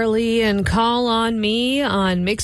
Charlie and Call on Me on Mix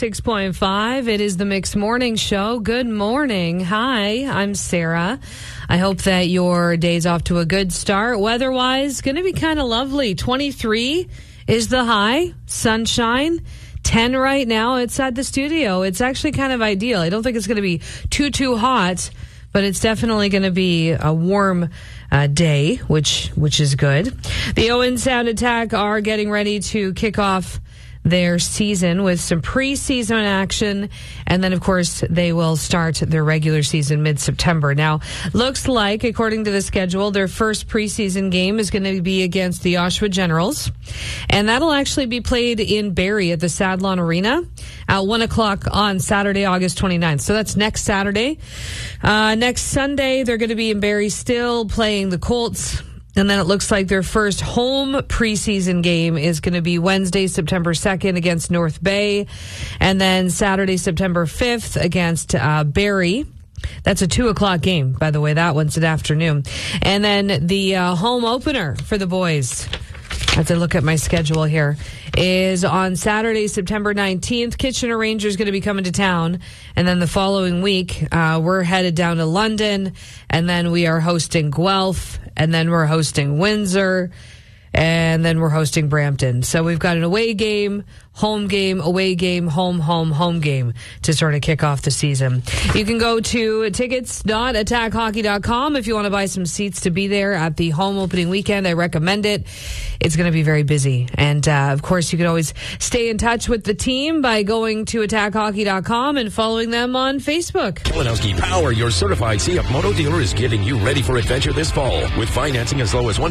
106.5. It is the Mix Morning Show. Good morning. Hi, I'm Sarah. I hope that your day's off to a good start. Weather-wise, going to be kind of lovely. 23 is the high. Sunshine. 10 right now outside the studio. It's actually kind of ideal. I don't think it's going to be too hot, but it's definitely going to be a warm day, which is good. The Owen Sound Attack are getting ready to kick off their season with some preseason action, and then of course they will start their regular season mid-September. Now, looks like, according to the schedule, their first preseason game is going to be against the Oshawa Generals, and that'll actually be played in Barrie at the Sadlon Arena at 1 o'clock on Saturday, August 29th. So that's next Saturday. Next Sunday, they're going to be in Barrie still playing the Colts. And then it looks like their first home preseason game is going to be Wednesday, September 2nd against North Bay. And then Saturday, September 5th against Barrie. That's a 2 o'clock game, by the way. That one's an afternoon. And then the home opener for the boys, as I look at my schedule here, is on Saturday, September 19th. Kitchener Rangers going to be coming to town. And then the following week, we're headed down to London. And then we are hosting Guelph. And then we're hosting Windsor. And then we're hosting Brampton. So we've got an away game, home game, away game, home game to sort of kick off the season. You can go to tickets.attackhockey.com if you want to buy some seats to be there at the home opening weekend. I recommend it. It's going to be very busy. And, of course, you can always stay in touch with the team by going to attackhockey.com and following them on Facebook. Kalinowski Power, your certified CF Moto dealer, is getting you ready for adventure this fall with financing as low as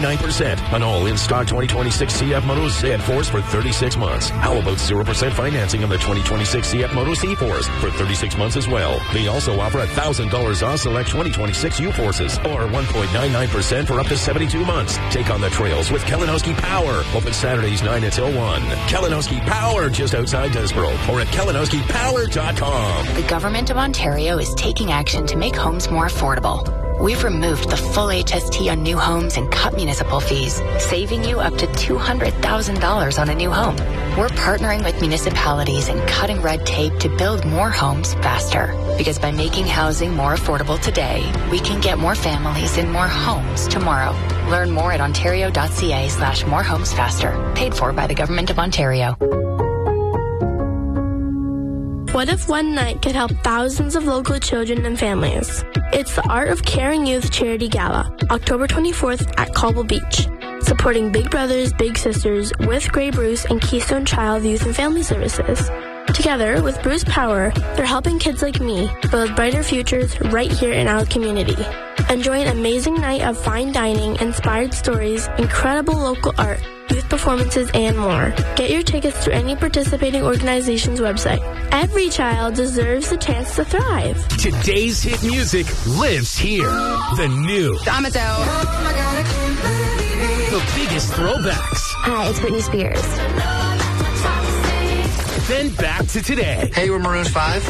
1.99% on all in-stock 2026 CF Moto Z-Force for 36 months. How about 0% financing on the 2026 CF Moto C-Force for 36 months as well? They also offer $1,000 off select 2026 U-Forces or 1.99% for up to 72 months. Take on the trails with Kalinowski Power. Open Saturdays 9 until 1. Kalinowski Power, just outside Desborough, or at kalinowskipower.com. The Government of Ontario is taking action to make homes more affordable. We've removed the full HST on new homes and cut municipal fees, saving you up to $200,000 on a new home. We're partnering with municipalities and cutting red tape to build more homes faster. Because by making housing more affordable today, we can get more families in more homes tomorrow. Learn more at ontario.ca/morehomesfaster. Paid for by the Government of Ontario. What if one night could help thousands of local children and families? It's the Art of Caring Youth Charity Gala, October 24th at Cobble Beach, supporting Big Brothers Big Sisters with Grey Bruce and Keystone Child Youth and Family Services. Together with Bruce Power, they're helping kids like me build brighter futures right here in our community. Enjoy an amazing night of fine dining, inspired stories, incredible local art, youth performances, and more. Get your tickets through any participating organization's website. Every child deserves the chance to thrive. Today's hit music lives here. The new. Damaso. The biggest throwbacks. Hi, it's Britney Spears. Then back to today. Hey, we're Maroon 5.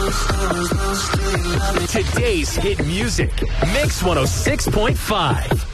Today's hit music. Mix 106.5.